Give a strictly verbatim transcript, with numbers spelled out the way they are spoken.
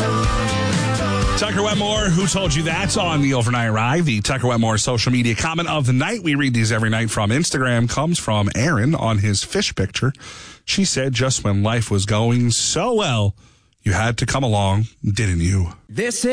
Tucker Wetmore, who told you that's on the overnight ride? The Tucker Wetmore social media comment of the night. We read these every night from Instagram. Comes from Aaron on his fish picture. She said, just when life was going so well, you had to come along, didn't you? This